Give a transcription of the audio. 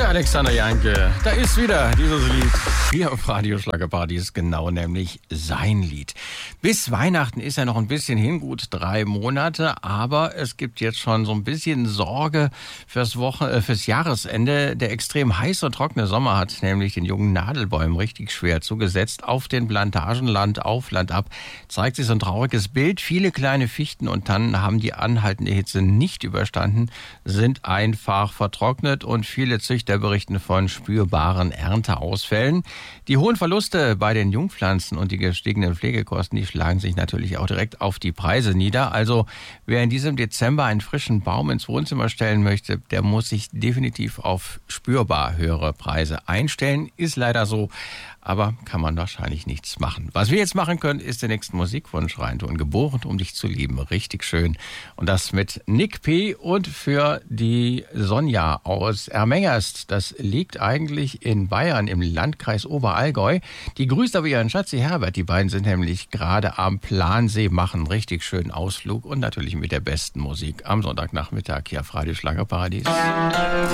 Der Alexander Janke, da ist wieder dieses Lied hier auf Radio Schlagerparadies, genau, nämlich sein Lied. Bis Weihnachten ist ja noch ein bisschen hin, gut 3 Monate, aber es gibt jetzt schon so ein bisschen Sorge fürs Jahresende. Der extrem heiße und trockene Sommer hat nämlich den jungen Nadelbäumen richtig schwer zugesetzt. Auf den Plantagen Land auf, Land ab zeigt sich so ein trauriges Bild. Viele kleine Fichten und Tannen haben die anhaltende Hitze nicht überstanden, sind einfach vertrocknet und viele Züchter berichten von spürbaren Ernteausfällen. Die hohen Verluste bei den Jungpflanzen und die gestiegenen Pflegekosten, die schlagen sich natürlich auch direkt auf die Preise nieder. Also wer in diesem Dezember einen frischen Baum ins Wohnzimmer stellen möchte, der muss sich definitiv auf spürbar höhere Preise einstellen. Ist leider so, aber kann man wahrscheinlich nichts machen. Was wir jetzt machen können, ist den nächsten Musikwunsch reintun. Geboren, um dich zu lieben. Richtig schön. Und das mit Nick P. und für die Sonja aus Ermengerst. Das liegt eigentlich in Bayern im Landkreis Oberallgäu. Die grüßt aber ihren Schatzi Herbert. Die beiden sind nämlich gerade am Plansee, machen einen richtig schönen Ausflug und natürlich mit der besten Musik am Sonntagnachmittag hier auf Radio Schlagerparadies.